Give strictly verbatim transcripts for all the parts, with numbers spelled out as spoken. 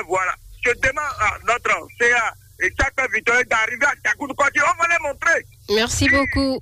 ces voies-là. Je demande à notre C A et chaque victoire d'arriver à Tchakoudou. On va les montrer. Merci beaucoup.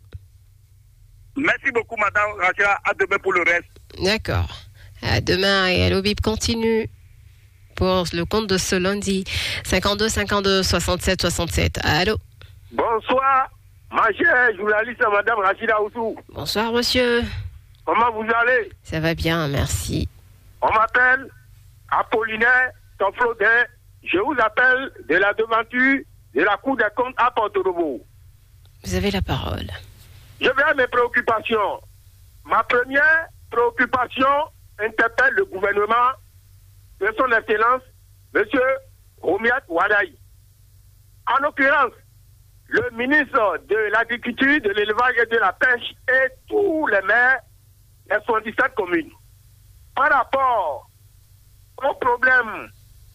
Merci beaucoup, madame Rachida. À demain pour le reste. D'accord. À demain et Allo Bip continue pour le compte de ce lundi. cinquante-deux cinquante-deux soixante-sept soixante-sept. Allô. Bonsoir, ma chère journaliste, madame Rachida Oussou. Bonsoir, monsieur. Comment vous allez? Ça va bien, merci. On m'appelle Apollinaire Tonflodin. Je vous appelle de la devanture de la Cour des comptes à Porto-Novo. Vous avez la parole. Je vais à mes préoccupations. Ma première préoccupation interpelle le gouvernement de son Excellence, M. Roumiat Wadaï. En l'occurrence, le ministre de l'Agriculture, de l'Élevage et de la Pêche et tous les maires des soixante-dix-sept communes. Par rapport au problème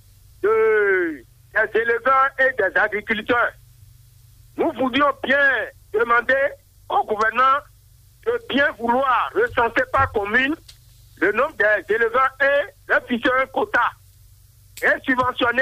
de, des éleveurs et des agriculteurs, nous voulions bien demander au gouvernement de bien vouloir recenser par commune le nombre des éleveurs et leur fixer un quota et subventionner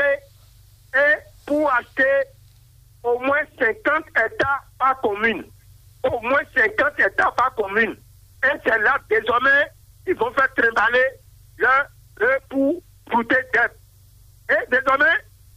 et pour acheter au moins cinquante hectares par commune. Au moins cinquante hectares par commune. Et c'est là, désormais, ils vont faire trimballer leur, leur pour brouter d'être. Et désormais,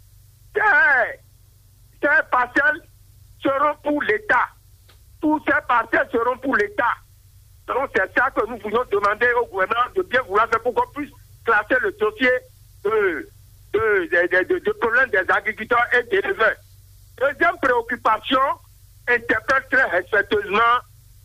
ces, ces parcelles seront pour l'État. Tous ces parcelles seront pour l'État. Donc c'est ça que nous voulions demander au gouvernement de bien vouloir faire pour qu'on puisse classer le dossier de, de, de, de, de problème des agriculteurs et des éleveurs. Deuxième préoccupation, interpelle très respectueusement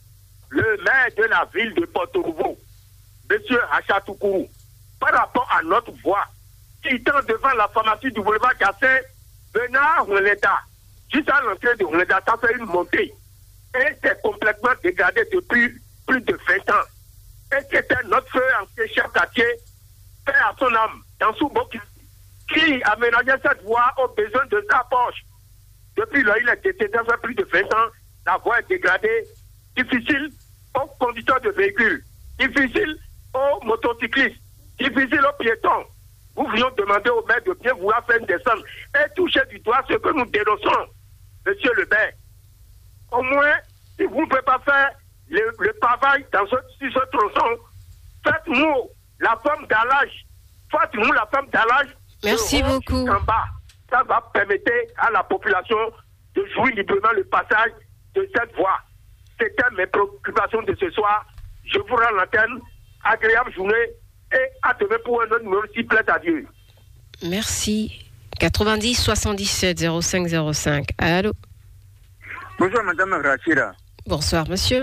le maire de la ville de Porto-Novo, M. Hachatoukourou, par rapport à notre voie, quittant devant la pharmacie du boulevard Gassin, venant à Rouléda, jusqu'à l'entrée de Rouléda, ça fait une montée. Et c'est complètement dégradé depuis plus de vingt ans. Et c'était notre feu ancien chef quartier, fait à son âme, dans Souboki, qui aménageait cette voie aux besoins de sa poche. Depuis là, il a été décédé, ça fait plus de vingt ans, la voie est dégradée, difficile aux conducteurs de véhicules, difficile aux motocyclistes, difficile aux piétons. Nous voulions demander au maire de bien vouloir faire une descente et toucher du doigt ce que nous dénonçons, monsieur le maire. Au moins, si vous ne pouvez pas faire le, le travail dans ce, sur ce tronçon, faites-nous la forme d'allage. Faites-nous la forme d'allage. Merci beaucoup. En bas. Ça va permettre à la population de jouir librement le passage de cette voie. C'était mes préoccupations de ce soir. Je vous rends l'antenne. Agréable journée et à demain pour un autre numéro s'il plaît à Dieu. Merci. quatre-vingt-dix soixante-dix-sept zéro cinq zéro cinq. Allô. Bonjour Madame Rachida. Bonsoir Monsieur.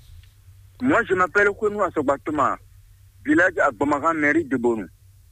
Moi je m'appelle Kounou Assobatoma, village à Bamaran, mairie de Bonou.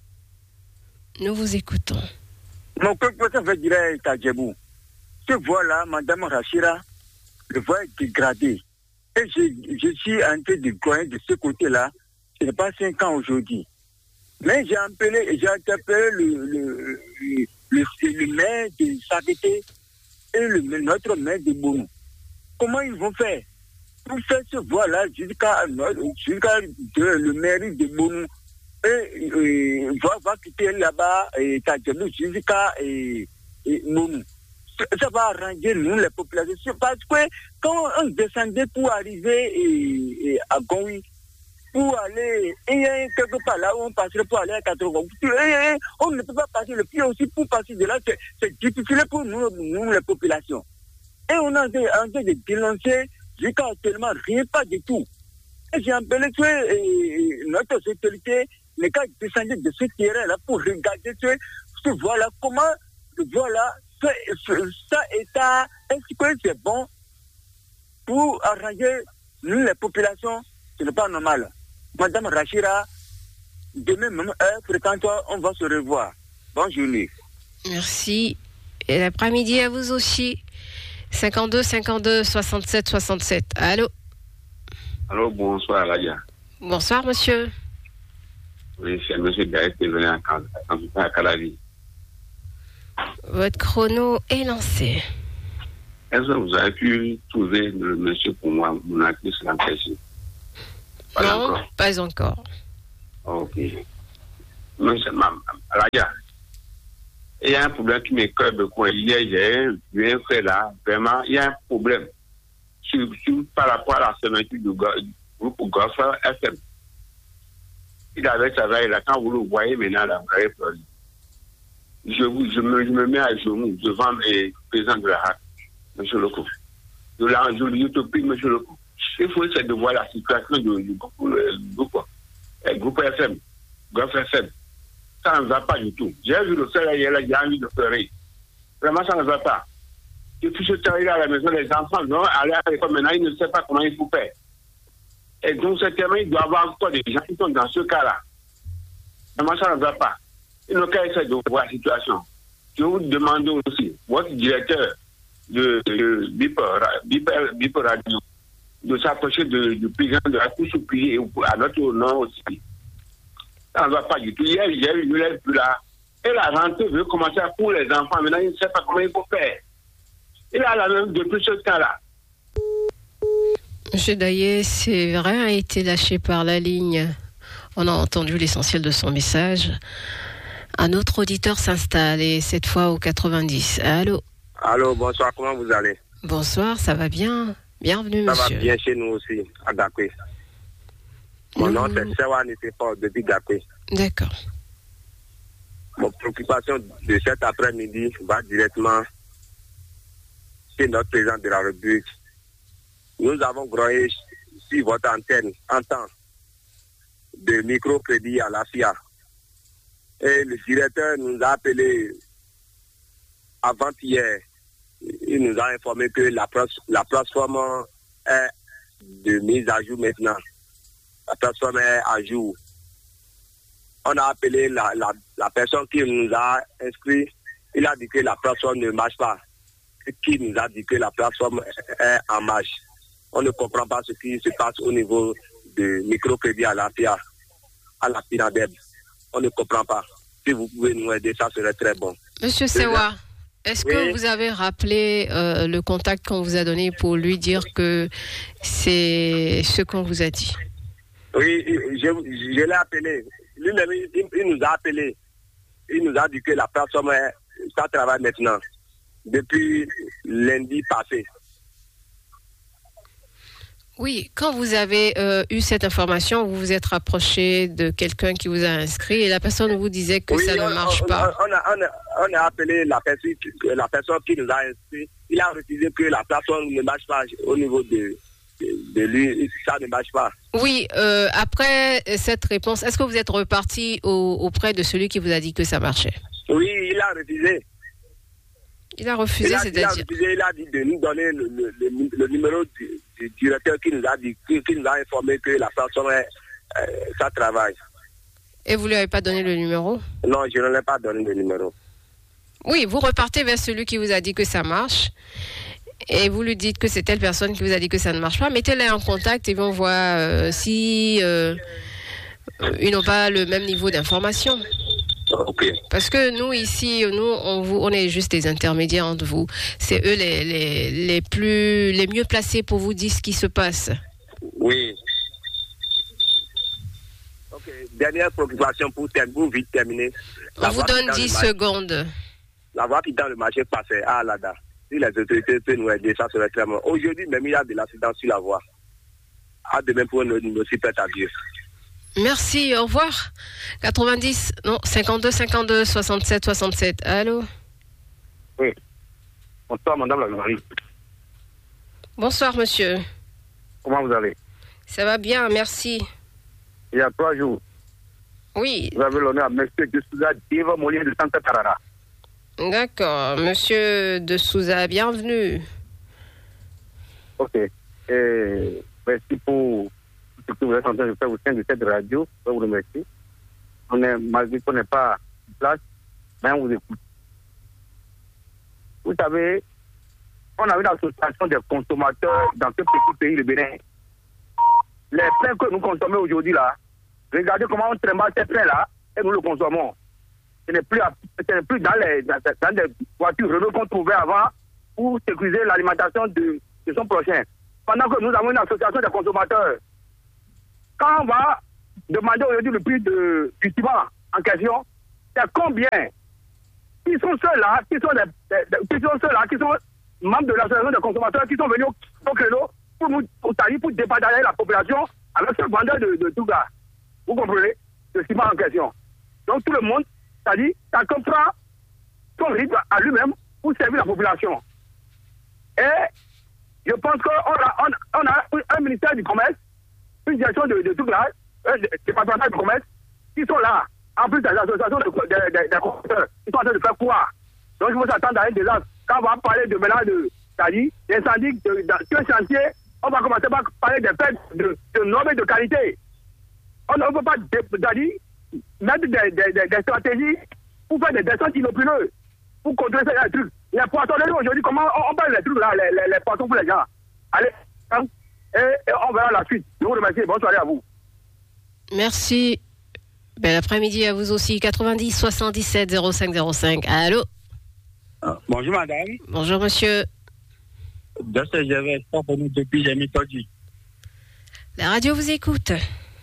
Nous vous écoutons. Mon que ça veut dire à Djebou. Ce voie-là, Madame Rachida, le voie est dégradé. Et je, je suis en train de croire de ce côté-là, ce n'est pas cinq ans aujourd'hui. Mais j'ai appelé, j'ai interpellé le, le, le, le, le maire de Sabité et le, notre maire de Bonou. Comment ils vont faire pour faire ce voie-là jusqu'à, jusqu'à de, le mairie de Bonou et, et va, va quitter là-bas et Tadjebou jusqu'à et, et Bonou. Ça, ça va arranger nous les populations parce que quand on descendait pour arriver et, et à Goui, pour aller et quelque part là où on passerait pour aller à quatre-vingts, et, et, on ne peut pas passer le pied aussi pour passer de là, c'est, c'est difficile pour nous, nous les populations. Et on a en train de dénoncer jusqu'à actuellement rien, pas du tout. Et j'ai appelé que euh, notre sécurité n'est qu'à descendre de ce terrain-là pour regarder ce, ce voie-là, comment ce voie-là, ce, ce, ça état, est-ce que c'est bon pour arranger nous les populations? Ce n'est pas normal. Madame Rachida, demain même heure, fréquente-toi, on va se revoir. Bonne journée. Merci. Et l'après-midi à vous aussi. cinquante-deux cinquante-deux soixante-sept soixante-sept. Allô. Allô, bonsoir, Radia. Bonsoir, monsieur. Oui, c'est monsieur Gaët qui est venu à Calavi. Votre chrono est lancé. Est-ce que vous avez pu trouver le monsieur pour moi, mon actrice l'empêcher? Pas non, encore. Pas encore. Ok. Monsieur, Radia, il y a un problème qui m'écoeure beaucoup. Hier, j'ai un frère là, vraiment, il y a un problème sur, sur, par rapport à la fermeture du, du groupe Golf F M. Il avait travaillé là, quand vous le voyez maintenant, là, vous avez peur. Je, je, me, je me mets à genoux devant le président de la H A C, M. Loko. Je, je, je te prie, M. Loko. Il faut essayer de voir la situation du, du groupe, euh, groupe, euh, groupe F M, Golf F M. Ça ne va pas du tout. J'ai vu le frère hier, là, j'ai envie de pleurer. Vraiment, ça ne va pas. Depuis ce temps-là à la maison, les enfants vont aller à l'école. Maintenant, ils ne savent pas comment il faut faire. Et donc, certainement, il doit y avoir encore des gens qui sont dans ce cas-là. Vraiment, ça ne va pas. Il n'a qu'à essayer de voir la situation. Je vous demande aussi, votre directeur de, de Bip, Bip, Bip Radio, de s'approcher du président de la Cour supérieure à notre nom aussi. Ça ne va pas du tout. Hier, hier, il ne lève plus là. Et la rentrée veut commencer pour les enfants. Maintenant, il ne sait pas comment il faut faire. Il a la même depuis ce temps-là. Monsieur Daillé, c'est vrai, a été lâché par la ligne. On a entendu l'essentiel de son message. Un autre auditeur s'installe, et cette fois au quatre-vingt-dix. Allô? Allô, bonsoir, comment vous allez? Bonsoir, ça va bien? Bienvenue, ça monsieur. Ça va bien chez nous aussi, à Gakwe. Mon mmh. nom, c'est Sewa Nitefort, depuis Gakwe. D'accord. Mon préoccupation de cet après-midi va directement chez notre président de la République. Nous avons grogné sur votre antenne en temps de microcrédit à la F I A. Et le directeur nous a appelé avant-hier. Il nous a informé que la, la plateforme est de mise à jour maintenant. La plateforme est à jour. On a appelé la, la, la personne qui nous a inscrit. Il a dit que la plateforme ne marche pas. Qui nous a dit que la plateforme est en marche. On ne comprend pas ce qui se passe au niveau de microcrédit à la F I A, à la FINADEB. On ne comprend pas. Si vous pouvez nous aider, ça serait très bon. Monsieur Sewa, est-ce oui. que vous avez rappelé euh, le contact qu'on vous a donné pour lui dire que c'est ce qu'on vous a dit? Oui, je, je l'ai appelé. Lui-même, il, il nous a appelé. Il nous a dit que la plateforme, ça travaille maintenant, depuis lundi passé. Oui, quand vous avez euh, eu cette information, vous vous êtes rapproché de quelqu'un qui vous a inscrit et la personne vous disait que oui, ça on, ne marche on, pas. On a, on, a, on a appelé la personne, la personne qui nous a inscrit. Il a refusé que la plateforme ne marche pas au niveau de, de, de lui. Ça ne marche pas. Oui, euh, après cette réponse, est-ce que vous êtes reparti au, auprès de celui qui vous a dit que ça marchait? Oui, il a refusé. Il a refusé, c'est-à-dire... Il a refusé, il a dit de nous donner le, le, le, le numéro du, du directeur qui nous a dit, qui, qui nous a informé que la plateforme, euh, ça travaille. Et vous ne lui avez pas donné le numéro? Non, je ne lui ai pas donné le numéro. Oui, vous repartez vers celui qui vous a dit que ça marche et vous lui dites que c'est telle personne qui vous a dit que ça ne marche pas. Mettez-les en contact et on voit euh, si euh, ils n'ont pas le même niveau d'information. Okay. Parce que nous ici, nous, on, vous, on est juste des intermédiaires entre vous. C'est eux les, les, les plus, les mieux placés pour vous dire ce qui se passe. Oui. Ok. Dernière préoccupation pour, pour vite terminer. On vous donne dix secondes. La voie qui dans le marché passait à Alada. Si les autorités peuvent nous aider, ça serait très bon. Aujourd'hui, même il y a de l'accident sur la voie. À demain pour nous aussi prête à Dieu. Merci, au revoir. quatre-vingt-dix, non, cinquante-deux, cinquante-deux, soixante-sept, soixante-sept. Allô? Oui. Bonsoir, madame la Marie. Bonsoir, monsieur. Comment vous allez? Ça va bien, merci. Il y a trois jours. Oui. Vous avez l'honneur à monsieur de Souza, Diva Molien de Santa Tarara. D'accord, monsieur de Souza, bienvenue. Ok. Et merci pour ce que vous êtes en train de faire au sein de cette radio. Je vous remercie. On est, malgré qu'on n'est pas en place, mais on vous écoute. Vous savez, on a une association des consommateurs dans ce petit pays, le Bénin. Les pains que nous consommons aujourd'hui là, regardez comment on trimballe ces pains là et nous le consommons. Ce n'est plus, ce n'est plus dans, les, dans, dans des voitures Renault qu'on trouvait avant pour sécuriser l'alimentation de, de son prochain. Pendant que nous avons une association des consommateurs. Quand on va demander aujourd'hui le prix de, du ciment en question, c'est combien? qui sont ceux-là, qui sont, des, des, des, qui sont ceux-là, qui sont membres de l'association des consommateurs, qui sont venus au, au créneau pour, pour, pour, pour départager la population avec ce vendeur de, de tout gars. Vous comprenez? Le ciment en question. Donc tout le monde, c'est-à-dire, ça comprend son rythme à lui-même pour servir la population. Et je pense qu'on a, on, on a un ministère du commerce, une direction de, de tout là, un département du commerce, qui sont là, en plus des associations de, de, de, de consommateurs, qui sont en train de faire quoi? Donc il faut s'attendre à un désastre. Quand on va parler de maintenant de, c'est-à-dire, d'incendie de, dans un chantier, on va commencer par parler des pertes de, de normes et de qualité. On ne peut pas, c'est-à-dire, mettre des, des, des, des stratégies pour faire des descentes inopineuses, pour contrôler ces trucs. Les poissonneries aujourd'hui, comment on, on parle des trucs là, les, les, les poissons pour les gens. Allez, hein, et, et on verra la suite. Je vous remercie. Bonne soirée à vous. Merci. Bel après-midi à vous aussi. quatre-vingt-dix soixante-dix-sept zéro cinq zéro cinq. Allô? Ah, bonjour madame. Bonjour monsieur. De ce j'avais pas pour nous depuis j'ai mis Todi. La radio vous écoute.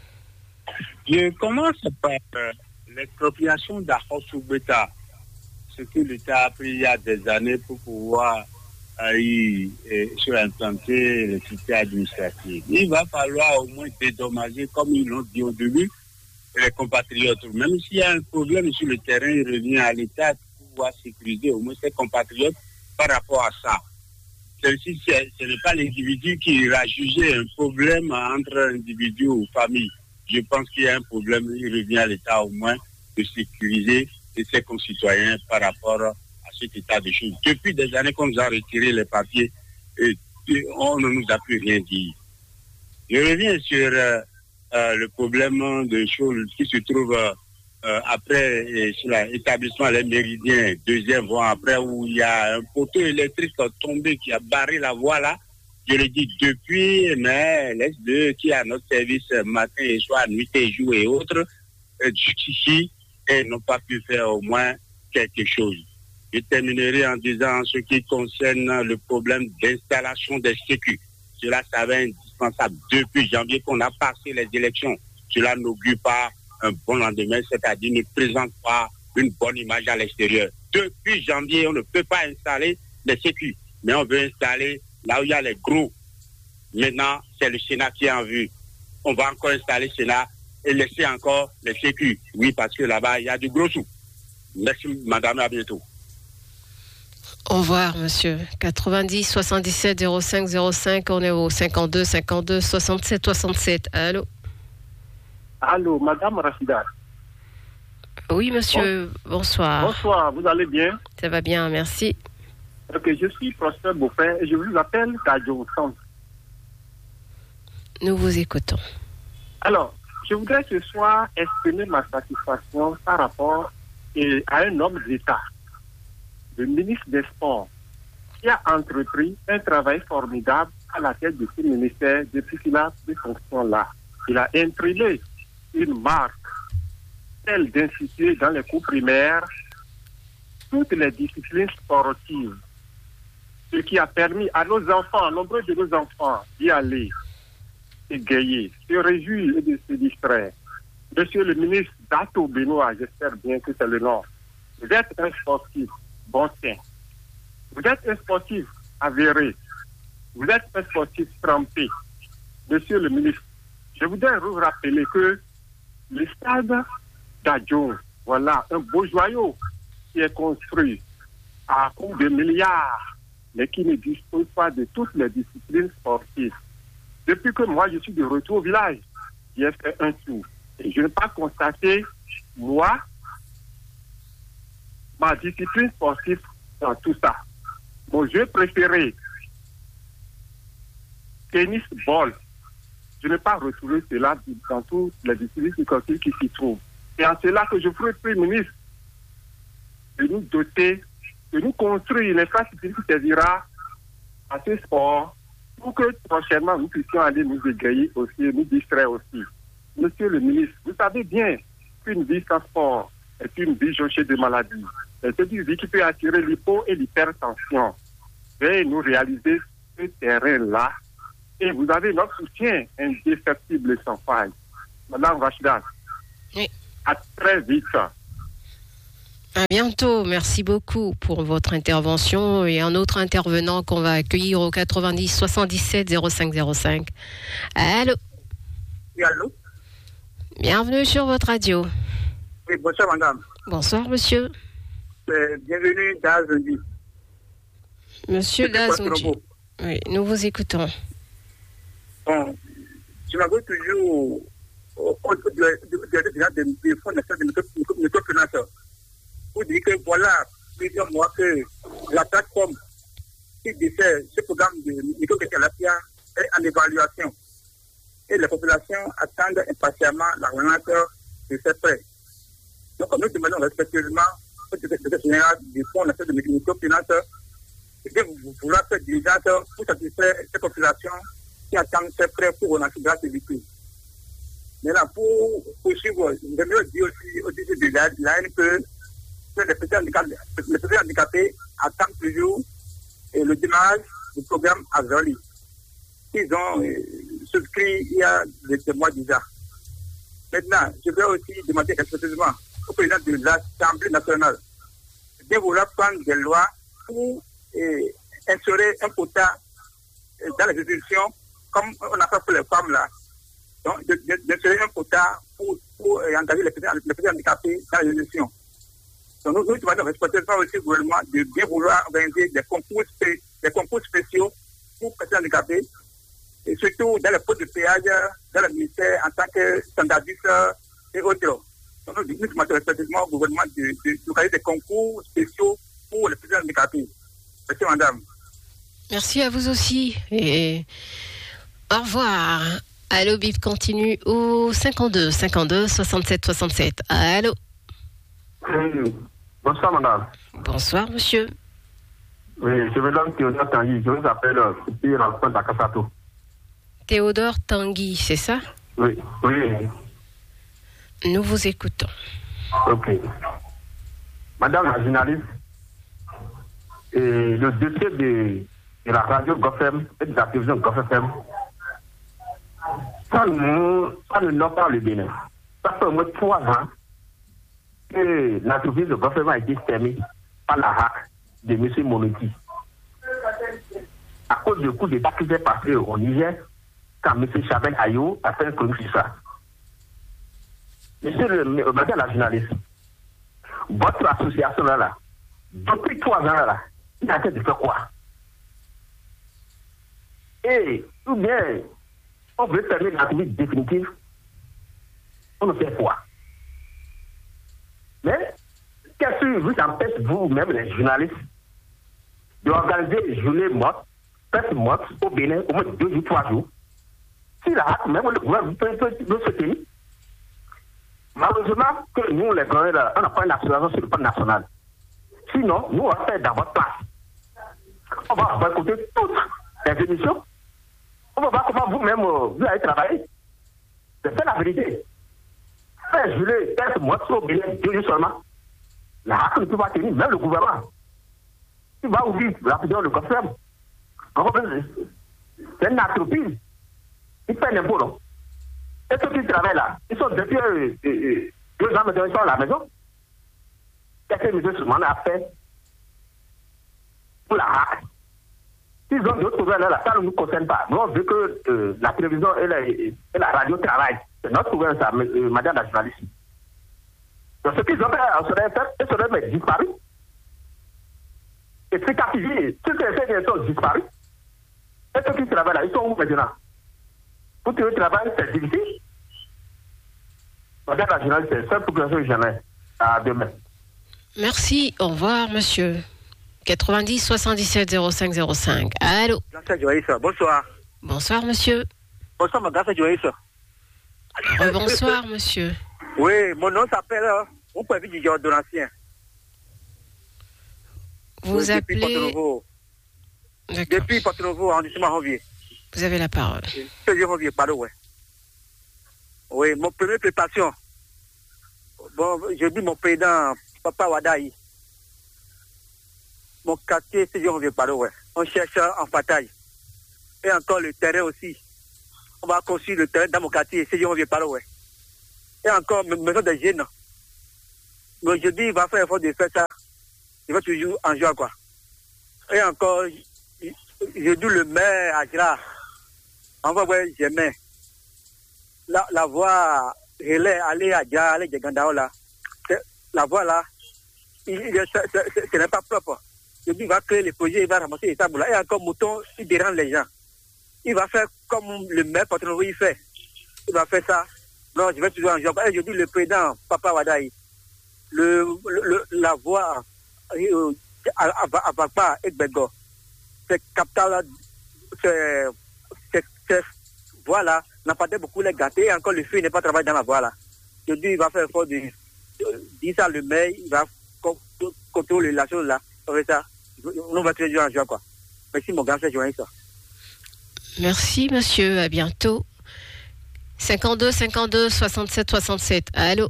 Je commence par euh, l'expropriation d'Arhos-Soubeta. Ce que l'État a pris il y a des années pour pouvoir euh, y euh, surimplanter les systèmes administratifs. Il va falloir au moins dédommager, comme ils l'ont dit au début, les compatriotes. Même s'il y a un problème sur le terrain, il revient à l'État pour pouvoir sécuriser au moins ses compatriotes par rapport à ça. Celle-ci, ce n'est pas l'individu qui ira juger un problème entre individus ou familles. Je pense qu'il y a un problème, il revient à l'État au moins de sécuriser ses concitoyens par rapport à cet état de choses. Depuis des années qu'on nous a retiré les papiers, et on ne nous a plus rien dit. Je reviens sur euh, euh, le problème de choses qui se trouve euh, après et sur l'établissement Les Méridiens, deuxième voie après, où il y a un poteau électrique tombé qui a barré la voie là. Je le dis depuis, mais l'S deux qui a notre service matin et soir, nuit et jour et autres, euh, jusqu'ici, et n'ont pas pu faire au moins quelque chose. Je terminerai en disant ce qui concerne le problème d'installation des sécu. Cela s'avère indispensable depuis janvier qu'on a passé les élections. Cela n'augure pas un bon lendemain, c'est-à-dire ne présente pas une bonne image à l'extérieur. Depuis janvier, on ne peut pas installer les sécu, mais on veut installer là où il y a les gros. Maintenant, c'est le Sénat qui est en vue. On va encore installer le Sénat et laisser encore les sécu. Oui, parce que là-bas, il y a du gros sous. Merci, madame, à bientôt. Au revoir, monsieur. quatre-vingt-dix soixante-dix-sept zéro cinq zéro cinq, on est au cinquante-deux cinquante-deux soixante-sept soixante-sept. Allô? Allô, madame Rachida. Oui, monsieur, bon, bonsoir. Bonsoir, vous allez bien? Ça va bien, merci. Ok, je suis Prosper Beaufin et je vous appelle Kadio Centre. Nous vous écoutons. Alors, je voudrais ce soir exprimer ma satisfaction par rapport et, à un homme d'État, le ministre des Sports, qui a entrepris un travail formidable à la tête de ce ministère depuis qu'il a ces fonctions-là. Il a imprimé une marque, celle d'instituer dans les cours primaires toutes les disciplines sportives, ce qui a permis à nos enfants, nombreux de nos enfants, d'y aller, égayer, se réjouir et de se distraire. Monsieur le ministre Dato Benoît, j'espère bien que c'est le nom, vous êtes un sportif bon teint. Vous êtes un sportif avéré. Vous êtes un sportif trempé. Monsieur le ministre, je voudrais vous rappeler que le stade d'Adjo, voilà, un beau joyau qui est construit à coût de milliards, mais qui ne dispose pas de toutes les disciplines sportives. Depuis que moi, je suis de retour au village, j'ai fait un tour. Et je n'ai pas constaté, moi, ma discipline sportive dans tout ça. Mon jeu préféré, tennis ball, je n'ai pas retrouvé cela dans toutes les disciplines sportives qui s'y trouvent. Et en cela que je prie le ministre de nous doter, de nous construire une infrastructure qui servira à ce sport pour que prochainement nous puissions aller nous égayer aussi, nous distraire aussi. Monsieur le ministre, vous savez bien qu'une vie sans sport est une vie jonchée de maladies. C'est une vie qui peut attirer l'hypo et l'hypertension. Veuillez nous réaliser ce terrain-là et vous avez notre soutien indéfectible et sans faille. Madame Rachida, oui. À très vite. À bientôt. Merci beaucoup pour votre intervention. Et un autre intervenant qu'on va accueillir au quatre-vingt-dix soixante-dix-sept zéro cinq zéro cinq. Allô? Oui, allô? Bienvenue sur votre radio. Oui, bonsoir, madame. Bonsoir, monsieur. Euh, bienvenue dans Azundi. Monsieur Dazundi. Oui, nous vous écoutons. Bon, je m'avoue toujours au compte des fonds nationaux de microfinance pour dire que voilà plusieurs mois que la plateforme qui diffère ce programme de microfinance est en évaluation et les populations attendent impatiemment la relance de ces prêts. Donc nous demandons respectueusement au directeur général du fonds national de microfinance de vouloir faire diligence pour satisfaire ces populations qui attendent ces prêts pour relancer de l'activité. Maintenant, pour poursuivre, je veux dire aussi au début de la ligne que les personnes handicapées, handicapés attendent toujours et le démarrage du programme Azoli. Ils ont euh, souscrit il y a des mois déjà. Maintenant, je vais aussi demander respectueusement au président de l'Assemblée nationale de vouloir prendre des lois pour euh, instaurer un quota euh, dans les institutions, comme on a fait pour les femmes là. Donc, d'instaurer un quota pour, pour euh, engager les personnes, les personnes handicapées dans les institutions. Donc, nous, nous demandons respectueusement aussi au gouvernement de bien vouloir organiser des concours, des concours spéciaux pour les personnes handicapées, et surtout dans les postes de péage, dans le ministère en tant que standardiste et autres. Donc, nous, nous demandons respectueusement au gouvernement de, de, d'organiser des concours spéciaux pour les personnes handicapées. Merci, madame. Merci à vous aussi. Et au revoir. Allô, Bip continue au cinquante-deux cinquante-deux soixante-sept soixante-sept. Allô. Oui. Bonsoir, madame. Bonsoir, monsieur. Oui, je me nomme Théodore Tanguy. Je vous appelle depuis l'enfant d'Akasato. Théodore Tanguy, c'est ça? Oui, oui. Nous vous écoutons. Ok. Madame la journaliste, et le dossier de, de la radio GoFM et de la télévision GoFM, ça ne ça ne nomme pas le Bénin. Ça fait au moins trois ans que l'entreprise de GoFM a été fermée par la hack de M. Monoti. À cause du coup d'État qui s'est passé au Niger, quand M. Chabel Ayo a fait un chronique sur ça. Monsieur le madame la journaliste, votre association là, là depuis trois ans là, là il a fait de faire quoi? Et, ou bien, on veut fermer l'activité définitive, on ne fait quoi? Mais, qu'est-ce qui vous empêche, vous-même, les journalistes, d'organiser une journée morte, fête morte au Bénin, au moins deux ou trois jours? Si la hack, même le gouvernement peut, peut, peut se tenir. Malheureusement, que nous, les gouvernements, on n'a pas une association sur le plan national. Sinon, nous, on va faire dans votre place. On va boycotter toutes les émissions. On va voir comment vous-même, vous allez travailler. C'est ça la vérité. Faire jurer, être moi, sur le Bénin, deux jours seulement. La hack ne peut pas tenir, même le gouvernement. Il va ouvrir rapidement le GoFM. C'est une entreprise. Ils paient l'impôt, non? Et ceux qui travaillent là, ils sont depuis euh, euh, deux ans maintenant, ils sont à la maison. Qu'est-ce que M. Soumane a fait pour la hack? S'ils ont d'autres problèmes là, ça ne nous concerne pas. Nous, on veut que euh, la télévision et la, et la radio travaillent. C'est notre problème, ça, euh, madame la journaliste. Donc, ce qu'ils ont fait, on serait fait, ils seraient disparus. Et c'est qu'à dire, tous ces gens sont disparus. Et ceux qui travaillent là, ils sont où maintenant? Pour que le travail, c'est difficile. Madame la journaliste, c'est seule population que j'en ai. À demain. Merci. Au revoir, monsieur. quatre-vingt-dix soixante-dix-sept zéro cinq zéro cinq. Allô. Bonsoir. Bonsoir, monsieur. Bonsoir, madame Joïs. Bonsoir, monsieur. Oui, mon nom s'appelle on peut vivre du Jordanien. Vous oui, appelez... Depuis Porto-Novo. Depuis Porto-Novo, en arrondissement Ranvier. Vous avez la parole. Je reviens par ouais. Oui, mon première préparation. Bon, je dis mon président, Papa Wadaï. Mon quartier, c'est je reviens par ouais. On cherche en bataille. Et encore le terrain aussi. On va construire le terrain dans mon quartier, c'est je reviens par ouais. Et encore, maison des jeunes. Mais aujourd'hui, il va faire l'effort de faire ça. Il va toujours en joie, quoi. Et encore, je, je dis le maire Adjara. On va voir, j'aimais. La, la voix, elle est allée à Adjara, allée à Gandao, là. La voix, là, il, il, ce n'est pas propre. Je dis, il va créer les projets, il va ramasser les tables, là. Et encore, mouton, il dérange les gens. Il va faire comme le maire Porto-Novo, il fait. Il va faire ça. Non, je vais toujours en joie. Et je dis, le président, Papa Wadaï, le, le, la voix, euh, à Vakpa et Bego, c'est capital, c'est, c'est, c'est, voilà, n'a pas beaucoup les gâtés, et encore le feu n'est pas travaillé dans la voie là. Je dis, il va faire effort de dire ça le maire, il va contrôler la chose là. Avec ça, on va très bien en joie, quoi. Merci, mon grand, c'est journaliste. Merci, monsieur, à bientôt. cinquante-deux, cinquante-deux, soixante-sept, soixante-sept. Allô?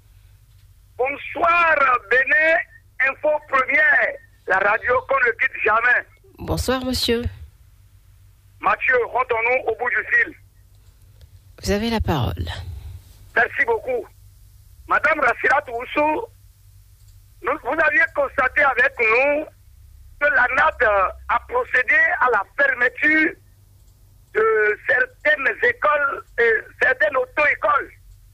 Bonsoir, Béné, Info Première, la radio qu'on ne quitte jamais. Bonsoir, monsieur. Mathieu, rentrons-nous au bout du fil. Vous avez la parole. Merci beaucoup. Madame Rassirat Oussou, vous aviez constaté avec nous que la N A D a procédé à la fermeture de certaines écoles, et certaines auto-écoles.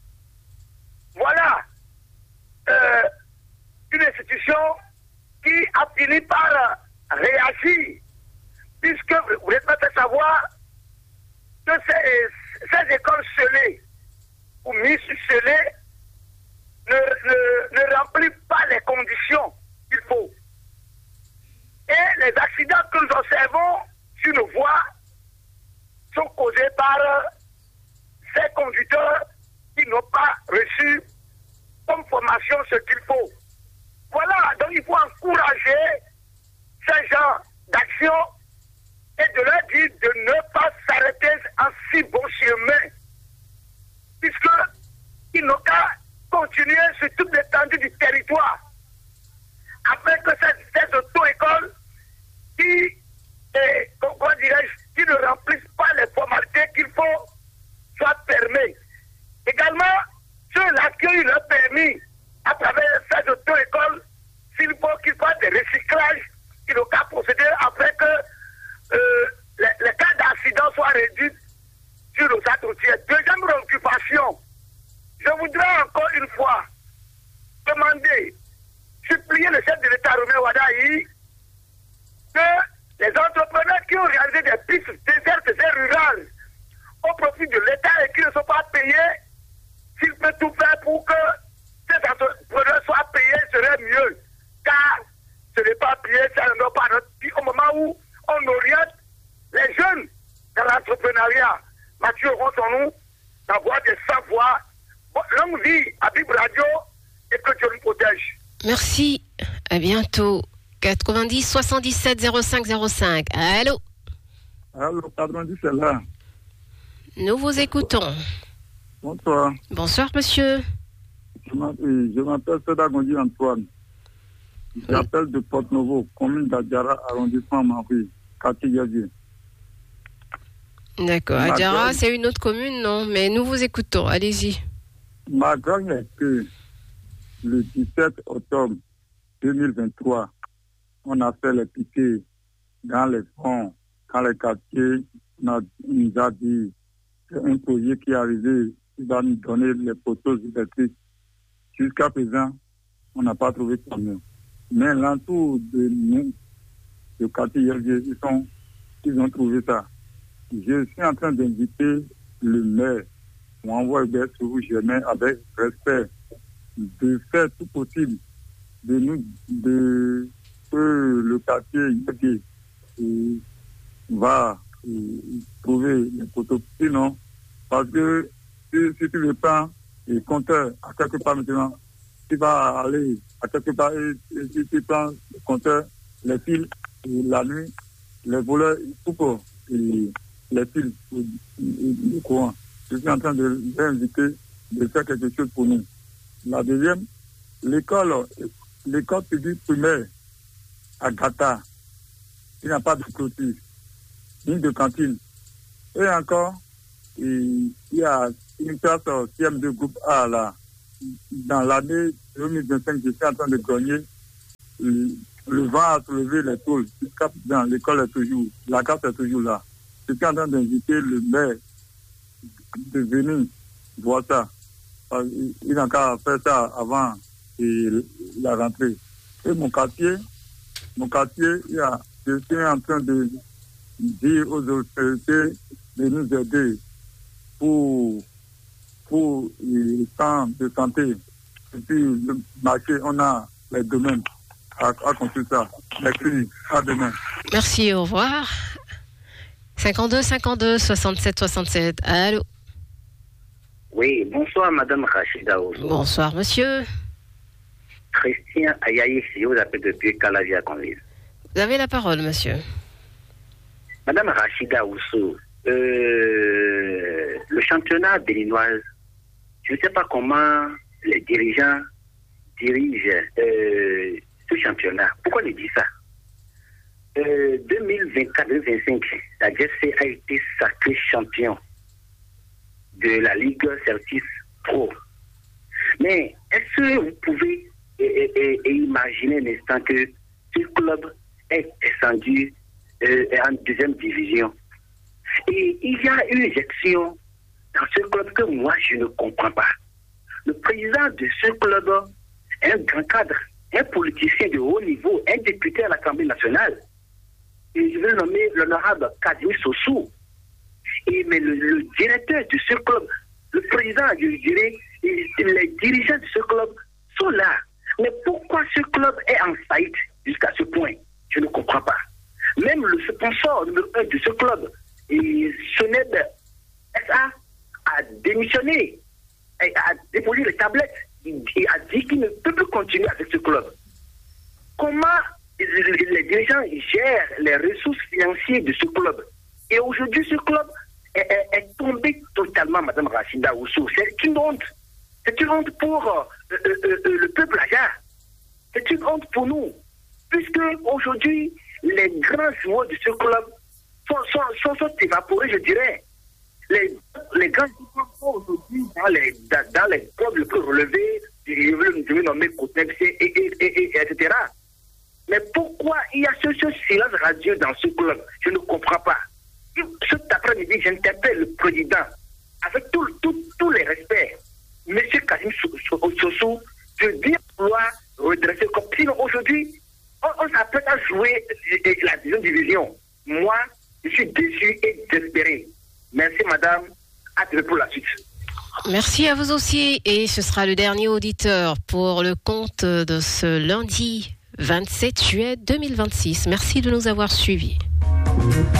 Voilà euh, une institution qui a fini par réagir, puisque vous êtes fait savoir que ces, ces écoles scellées ou mises scellées ne, ne, ne remplissent pas les conditions qu'il faut. Et les accidents que nous observons sur nos voies sont causés par ces conducteurs qui n'ont pas reçu comme formation ce qu'il faut. Voilà, donc il faut encourager ces gens d'action et de leur dire de ne pas s'arrêter en si bon chemin, puisqu'ils n'ont qu'à continuer sur toute l'étendue du territoire, afin que ces, ces auto-écoles qui, eh, comment dirais-je, qui ne remplissent pas les formalités qu'il faut soient fermées. Également, ceux-là qui ont eu leur permis à travers ces auto-écoles, s'il faut qu'ils fassent des recyclages, ils n'ont qu'à procéder afin que euh, les, les cas d'accident soient réduits sur nos routières. Deuxième préoccupation, je voudrais encore une fois demander, supplier le chef de l'État, Romain Wadaï, que les entrepreneurs qui ont réalisé des pistes désertes et rurales au profit de l'État et qui ne sont pas payés, s'il peut tout faire pour que ces entrepreneurs soient payés, ce serait mieux. Car ce n'est pas payé, ça ne doit pas notre pays. Au moment où on oriente les jeunes dans l'entrepreneuriat, Mathieu, rentrons-nous la voie des sans-voix. Longue vie à Bib Radio et que Dieu nous protège. Merci, à bientôt. quatre-vingt-dix, soixante-dix-sept, zéro cinq, zéro cinq. Allô? Allô, quatre-vingt-dix, c'est là. Nous vous écoutons. Bonsoir. Bonsoir, monsieur. Je m'appelle Sedagondi Antoine. J'appelle de Porto-Novo, commune d'Adjara, arrondissement Marie, quartier Yavier. D'accord. Adjara, c'est une autre commune, non? Mais nous vous écoutons. Allez-y. Ma grogne est que le dix-sept octobre deux mille vingt-trois, on a fait les piquets dans les fonds, dans les quartiers. On a, on nous a dit c'est un projet qui est arrivé, qui va nous donner les poteaux électriques. Jusqu'à présent, on n'a pas trouvé ça mieux. Mais l'entour de nous, le quartier Yavier, ils, sont, ils ont trouvé ça. Je suis en train d'inviter le maire, m'envoie Hubert Sourou Germain avec respect, de faire tout possible, de nous, de que le quartier Yavier va et, trouver les poteaux. Sinon, parce que si, si tu le prends, le compteur à quelque part maintenant, tu vas aller à quelque part et si tu prends le compteur, les fils, et la nuit, les voleurs, ils coupent et les fils, le courant. Je suis en train de l'inviter de faire quelque chose pour nous. La deuxième, l'école, l'école publique primaire à Gata, il n'y a pas de clôture, ni de cantine. Et encore, il y a une classe C M deux groupe A là. Dans l'année deux mille vingt-cinq, j'étais en train de gagner. Le, le vent a soulevé les tôles. Jusqu'à présent, l'école est toujours, la carte est toujours là. J'étais en train d'inviter le maire de venir voir ça. Il n'a qu'à faire ça avant et la rentrée. Et mon quartier, mon quartier, il y a, je suis en train de dire aux autorités de nous aider pour, pour le temps de santé. Et puis le marché, on a les domaines à, à construire ça. Merci, à demain. Merci, au revoir. cinquante-deux cinquante-deux soixante-sept soixante-sept, allô? Oui, bonsoir Madame Rachida Ousso. Bonsoir Monsieur. Christian Ayaï, je vous appelle depuis Calavia Conville. Vous avez la parole, Monsieur. Madame Rachida Ousso, euh, le championnat béninois, je ne sais pas comment les dirigeants dirigent euh, ce championnat. Pourquoi ils disent ça? euh, deux mille vingt-quatre deux mille vingt-cinq, la G C a été sacré champion de la Ligue Certis Pro. Mais est-ce que vous pouvez et, et, et imaginer un instant que ce club est descendu euh, en deuxième division? Et il y a une éjection dans ce club que moi je ne comprends pas. Le président de ce club est un grand cadre, un politicien de haut niveau, un député à l'Assemblée nationale. Et je vais nommer l'honorable Kadimi Sossou. Et mais le, le directeur de ce club, le président, je dirais, et les dirigeants de ce club sont là. Mais pourquoi ce club est en faillite jusqu'à ce point? Je ne comprends pas. Même le sponsor numéro un de ce club, Soned S A, a démissionné, a déposé les tablettes et a dit qu'il ne peut plus continuer avec ce club. Comment les dirigeants gèrent les ressources financières de ce club? Et aujourd'hui, ce club est, est, est tombé totalement, Madame Rachida Ousso. C'est une honte. C'est une honte pour euh, euh, euh, le peuple aja. C'est une honte pour nous. Puisque aujourd'hui, les grands joueurs de ce club sont, sont, sont, sont évaporés, je dirais. Les, les grands joueurs sont aujourd'hui dans les, dans, dans les clubs les plus relevés, je vais nommer Cotex, et, et, et, et, et cetera. Mais pourquoi il y a ce, ce silence radieux dans ce club? Je ne comprends pas. Cet après-midi, j'interpelle le président, avec tout, tout, tous les respects, M. Kadimi Sossou, de bien vouloir redresser comme sinon aujourd'hui, on, on s'apprête à jouer la deuxième division. Moi, je suis déçu et désespéré. Merci, madame. Hâte pour la suite. Merci à vous aussi. Et ce sera le dernier auditeur pour le compte de ce lundi vingt-sept juillet deux mille vingt-six. Merci de nous avoir suivis.